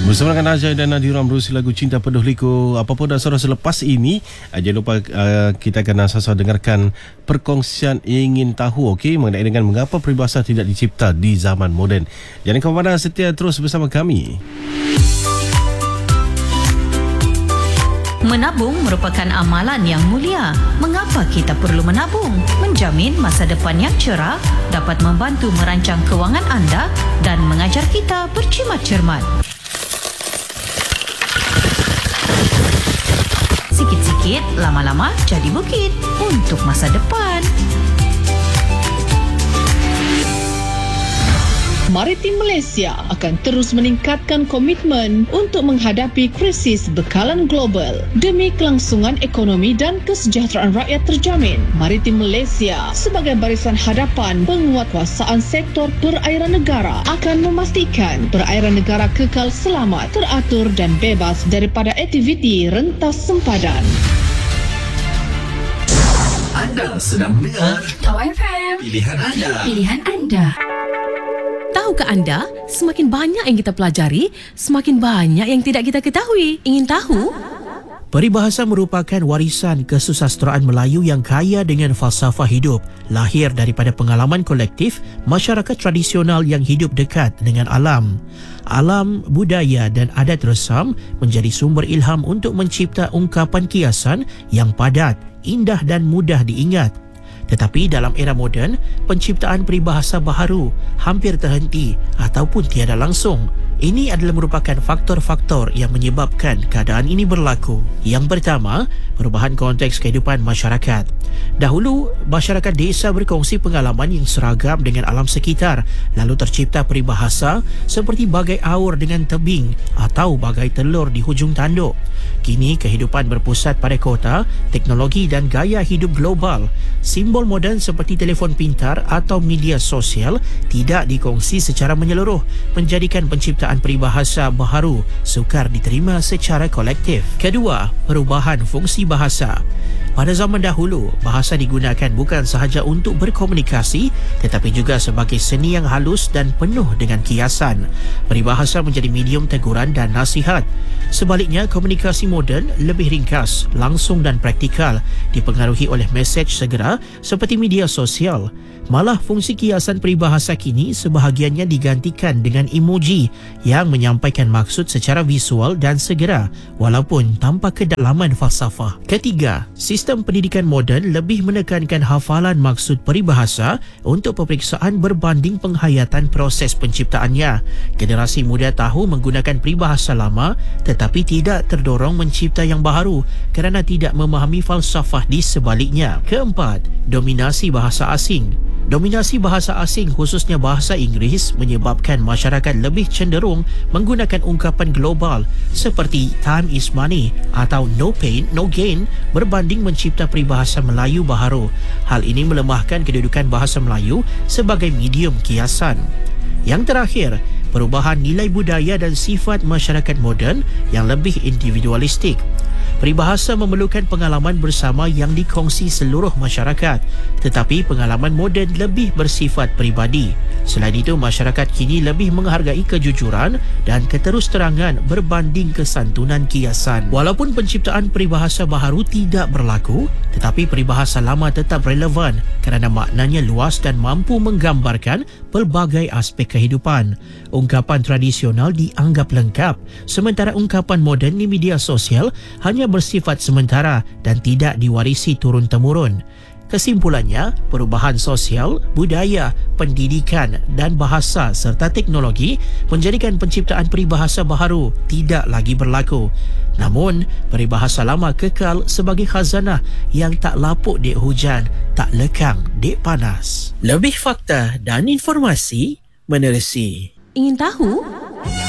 Bersama dengan Ajay dan Nadira berusi lagu Cinta Penuh Liku. Apapun dan suara selepas ini, jangan lupa kita akan sama-sama dengarkan perkongsian ingin tahu mengenai dengan mengapa peribahasa tidak dicipta di zaman moden. Jangan ke mana, setia terus bersama kami. Menabung merupakan amalan yang mulia. Mengapa kita perlu menabung? Menjamin masa depan yang cerah, dapat membantu merancang kewangan anda dan mengajar kita berjimat cermat. Sikit-sikit, lama-lama jadi bukit untuk masa depan. Maritim Malaysia akan terus meningkatkan komitmen untuk menghadapi krisis bekalan global demi kelangsungan ekonomi dan kesejahteraan rakyat terjamin. Maritim Malaysia sebagai barisan hadapan penguatkuasaan sektor perairan negara akan memastikan perairan negara kekal selamat, teratur dan bebas daripada aktiviti rentas sempadan. Anda sedang mendengar Tawai FM. Pilihan Anda. Pilihan Anda. Tahukah anda, semakin banyak yang kita pelajari, semakin banyak yang tidak kita ketahui. Ingin tahu? Peribahasa merupakan warisan kesusasteraan Melayu yang kaya dengan falsafah hidup, lahir daripada pengalaman kolektif masyarakat tradisional yang hidup dekat dengan alam. Alam, budaya dan adat resam menjadi sumber ilham untuk mencipta ungkapan kiasan yang padat, indah dan mudah diingat. Tetapi dalam era moden, penciptaan peribahasa baharu hampir terhenti ataupun tiada langsung. Ini adalah merupakan faktor-faktor yang menyebabkan keadaan ini berlaku. Yang pertama, perubahan konteks kehidupan masyarakat. Dahulu, masyarakat desa berkongsi pengalaman yang seragam dengan alam sekitar, lalu tercipta peribahasa seperti bagai aur dengan tebing atau bagai telur di hujung tanduk. Kini, kehidupan berpusat pada kota, teknologi dan gaya hidup global. Simbol moden seperti telefon pintar atau media sosial tidak dikongsi secara menyeluruh, menjadikan penciptaan peribahasa baharu sukar diterima secara kolektif. Kedua, perubahan fungsi bahasa. Pada zaman dahulu, bahasa digunakan bukan sahaja untuk berkomunikasi tetapi juga sebagai seni yang halus dan penuh dengan kiasan. Peribahasa menjadi medium teguran dan nasihat. Sebaliknya, komunikasi moden lebih ringkas, langsung dan praktikal, dipengaruhi oleh mesej segera seperti media sosial. Malah fungsi kiasan peribahasa kini sebahagiannya digantikan dengan emoji yang menyampaikan maksud secara visual dan segera walaupun tanpa kedalaman falsafah. Ketiga, sistem pendidikan moden lebih menekankan hafalan maksud peribahasa untuk peperiksaan berbanding penghayatan proses penciptaannya. Generasi muda tahu menggunakan peribahasa lama tetapi tidak terdorong mencipta yang baharu kerana tidak memahami falsafah di sebaliknya. Keempat, dominasi bahasa asing. Dominasi bahasa asing khususnya bahasa Inggeris menyebabkan masyarakat lebih cenderung menggunakan ungkapan global seperti time is money atau no pain, no gain berbanding mencipta peribahasa Melayu baharu. Hal ini melemahkan kedudukan bahasa Melayu sebagai medium kiasan. Yang terakhir, perubahan nilai budaya dan sifat masyarakat moden yang lebih individualistik. Peribahasa memerlukan pengalaman bersama yang dikongsi seluruh masyarakat, tetapi pengalaman moden lebih bersifat peribadi. Selain itu, masyarakat kini lebih menghargai kejujuran dan keterusterangan berbanding kesantunan kiasan. Walaupun penciptaan peribahasa baharu tidak berlaku, tetapi peribahasa lama tetap relevan kerana maknanya luas dan mampu menggambarkan pelbagai aspek kehidupan. Ungkapan tradisional dianggap lengkap, sementara ungkapan moden di media sosial hanya bersifat sementara dan tidak diwarisi turun-temurun. Kesimpulannya, perubahan sosial, budaya, pendidikan dan bahasa serta teknologi menjadikan penciptaan peribahasa baharu tidak lagi berlaku. Namun, peribahasa lama kekal sebagai khazanah yang tak lapuk dek hujan, tak lekang dek panas. Lebih fakta dan informasi menerusi. Ingin tahu?